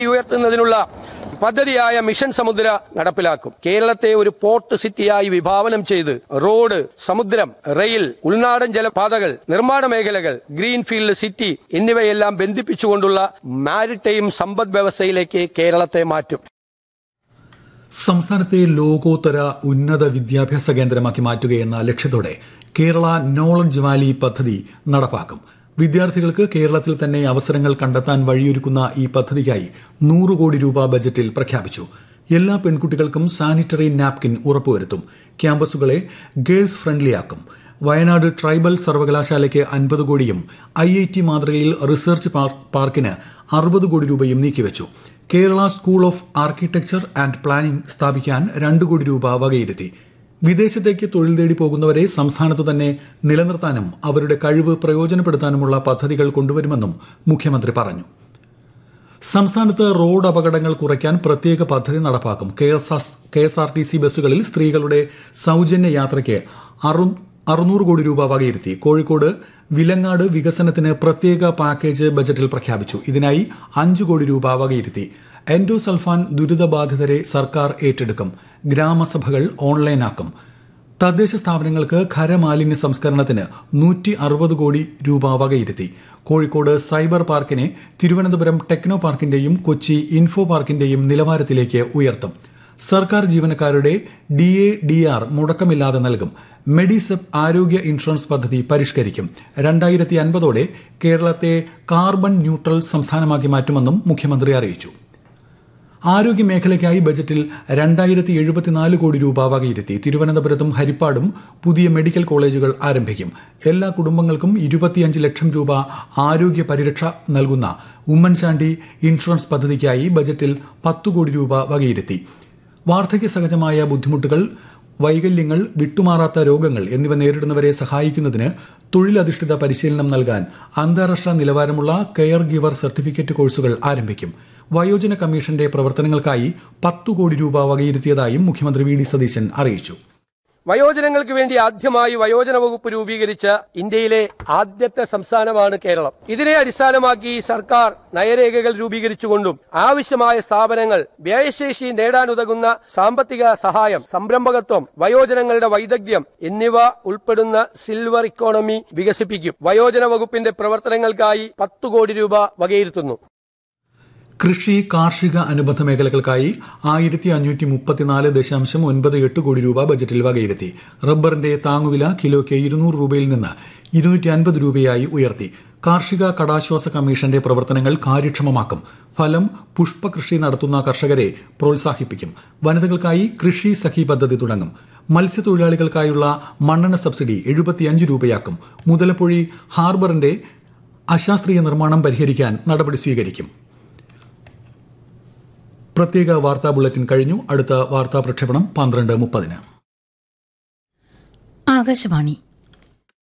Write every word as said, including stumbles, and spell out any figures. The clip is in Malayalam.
ഉയർത്തുന്നതിനുള്ള പദ്ധതിയായ മിഷൻ സമുദ്ര നടപ്പിലാക്കും. കേരളത്തെ ഒരു പോർട്ട് സിറ്റിയായി വിഭാവനം ചെയ്ത് റോഡ്, സമുദ്രം, റെയിൽ, ഉൾനാടൻ ജലപാതകൾ, നിർമ്മാണ മേഖലകൾ, ഗ്രീൻഫീൽഡ് സിറ്റി എന്നിവയെല്ലാം ബന്ധിപ്പിച്ചുകൊണ്ടുള്ള മാരിടൈം സമ്പദ് വ്യവസ്ഥയിലേക്ക് കേരളത്തെ മാറ്റും. സംസ്ഥാനത്തെ ലോകോത്തര ഉന്നത വിദ്യാഭ്യാസ കേന്ദ്രമാക്കി മാറ്റുകയെന്ന ലക്ഷ്യത്തോടെ കേരള നോളജ് വാലി പദ്ധതി നടപ്പാക്കും. വിദ്യാർത്ഥികൾക്ക് കേരളത്തിൽ തന്നെ അവസരങ്ങൾ കണ്ടെത്താൻ വഴിയൊരുക്കുന്ന ഈ പദ്ധതിക്കായി നൂറ് കോടി രൂപ ബജറ്റിൽ പ്രഖ്യാപിച്ചു. എല്ലാ പെൺകുട്ടികൾക്കും sanitary napkin ഉറപ്പുവരുത്തും. ക്യാമ്പസുകളെ girls ഫ്രണ്ട്ലിയാക്കും. Wayanad tribal സർവകലാശാലയ്ക്ക് അൻപത് കോടിയും ഐ ഐ ടി മാതൃകയിൽ റിസർച്ച് പാർക്കിന് അറുപത് കോടി രൂപയും നീക്കിവച്ചു. Kerala school of architecture and planning സ്ഥാപിക്കാൻ രണ്ട് കോടി രൂപ വകയിരുത്തി. വിദേശത്തേക്ക് തൊഴിൽ തേടി പോകുന്നവരെ സംസ്ഥാനത്ത് തന്നെ നിലനിർത്താനും അവരുടെ കഴിവ് പ്രയോജനപ്പെടുത്താനുമുള്ള പദ്ധതികൾ കൊണ്ടുവരുമെന്നും മുഖ്യമന്ത്രി പറഞ്ഞു. സംസ്ഥാനത്ത് റോഡ് അപകടങ്ങൾ കുറയ്ക്കാൻ പ്രത്യേക പദ്ധതി നടപ്പാക്കും. K S R T C ബസ്സുകളിൽ സ്ത്രീകളുടെ സൌജന്യ യാത്രയ്ക്ക് അറുന്നൂറ് കോടി രൂപ വകയിരുത്തി. കോഴിക്കോട് വിലങ്ങാട് വികസനത്തിന് പ്രത്യേക പാക്കേജ് ബജറ്റിൽ പ്രഖ്യാപിച്ചു. ഇതിനായി അഞ്ച് കോടി രൂപ വകയിരുത്തി. എൻഡോസൾഫാൻ ദുരിതബാധിതരെ സർക്കാർ ഏറ്റെടുക്കും. ഗ്രാമസഭകൾ ഓൺലൈനാക്കും. തദ്ദേശ സ്ഥാപനങ്ങൾക്ക് ഖരമാലിന്യ സംസ്കരണത്തിന് നൂറ്റി അറുപത് കോടി രൂപ വകയിരുത്തി. Kozhikode cyber പാർക്കിനെ Thiruvananthapuram techno പാർക്കിന്റെയും Kochi info പാർക്കിന്റെയും നിലവാരത്തിലേക്ക് ഉയർത്തും. സർക്കാർ ജീവനക്കാരുടെ ഡി എ ഡി ആർ മുടക്കമില്ലാതെ നൽകും. മെഡിസെപ് ആരോഗ്യ ഇൻഷുറൻസ് പദ്ധതി പരിഷ്കരിക്കും. രണ്ടായിരത്തി അൻപതോടെ കേരളത്തെ കാർബൺ ന്യൂട്രൽ സംസ്ഥാനമാക്കി മാറ്റുമെന്നും മുഖ്യമന്ത്രി അറിയിച്ചു. ആരോഗ്യ മേഖലയ്ക്കായി ബജറ്റിൽ രണ്ടായിരത്തി എഴുപത്തിനാല് കോടി രൂപ വകയിരുത്തി. തിരുവനന്തപുരത്തും ഹരിപ്പാടും പുതിയ മെഡിക്കൽ കോളേജുകൾ ആരംഭിക്കും. എല്ലാ കുടുംബങ്ങൾക്കും ഇരുപത്തിയഞ്ച് ലക്ഷം രൂപ ആരോഗ്യ പരിരക്ഷ നൽകുന്ന ഉമ്മൻചാണ്ടി ഇൻഷുറൻസ് പദ്ധതിക്കായി ബജറ്റിൽ പത്ത് കോടി രൂപ വകയിരുത്തി. വാർദ്ധക്യ സഹജമായ ബുദ്ധിമുട്ടുകൾ, വൈകല്യങ്ങൾ, വിട്ടുമാറാത്ത രോഗങ്ങൾ എന്നിവ നേരിടുന്നവരെ സഹായിക്കുന്നതിന് തൊഴിലധിഷ്ഠിത പരിശീലനം നൽകാൻ അന്താരാഷ്ട്ര നിലവാരമുള്ള കെയർ ഗിവർ സർട്ടിഫിക്കറ്റ് കോഴ്സുകൾ ആരംഭിക്കും. വയോജന കമ്മീഷന്റെ പ്രവർത്തനങ്ങൾക്കായി പത്ത് കോടി രൂപ വകയിരുത്തിയതായും മുഖ്യമന്ത്രി വി ഡി സതീശൻ അറിയിച്ചു. വയോജനങ്ങൾക്ക് വേണ്ടി ആദ്യമായി വയോജന വകുപ്പ് രൂപീകരിച്ച ഇന്ത്യയിലെ ആദ്യത്തെ സംസ്ഥാനമാണ് കേരളം. ഇതിനെ അടിസ്ഥാനമാക്കി സർക്കാർ നയരേഖകൾ രൂപീകരിച്ചുകൊണ്ടും ആവശ്യമായ സ്ഥാപനങ്ങൾ, വ്യയശേഷി നേടാനുതകുന്ന സാമ്പത്തിക സഹായം, സംരംഭകത്വം, വയോജനങ്ങളുടെ വൈദഗ്ധ്യം എന്നിവ ഉൾപ്പെടുന്ന സിൽവർ ഇക്കോണമി വികസിപ്പിക്കും. വയോജന വകുപ്പിന്റെ പ്രവർത്തനങ്ങൾക്കായി പത്ത് കോടി രൂപ വകയിരുത്തുന്നു. കൃഷി, കാർഷിക അനുബന്ധ മേഖലകൾക്കായി ആയിരത്തി അഞ്ഞൂറ്റി മുപ്പത്തിനാല് ദശാംശം ഒൻപത് എട്ട് കോടി രൂപ ബജറ്റിൽ വകയിരുത്തി. റബ്ബറിന്റെ താങ്ങുവില കിലോയ്ക്ക് ഇരുന്നൂറ് രൂപയിൽ നിന്ന് ഇരുന്നൂറ്റി അൻപത് രൂപയായി ഉയർത്തി. കാർഷിക കടാശ്വാസ കമ്മീഷന്റെ പ്രവർത്തനങ്ങൾ കാര്യക്ഷമമാക്കും. ഫലം, പുഷ്പകൃഷി നടത്തുന്ന കർഷകരെ പ്രോത്സാഹിപ്പിക്കും. വനിതകൾക്കായി കൃഷി സഖി പദ്ധതി തുടങ്ങും. മത്സ്യത്തൊഴിലാളികൾക്കായുള്ള മണ്ണെണ്ണ സബ്സിഡി എഴുപത്തിയഞ്ച് രൂപയാക്കും. മുതലപ്പൊഴി ഹാർബറിന്റെ അശാസ്ത്രീയ നിർമ്മാണം പരിഹരിക്കാൻ നടപടി സ്വീകരിക്കും. പ്രത്യേക വാർത്താ ബുള്ളറ്റിൻ കഴിഞ്ഞു. അടുത്ത വാർത്താ പ്രക്ഷേപണം പന്ത്രണ്ട് മുപ്പതിന്. ആകാശവാണി.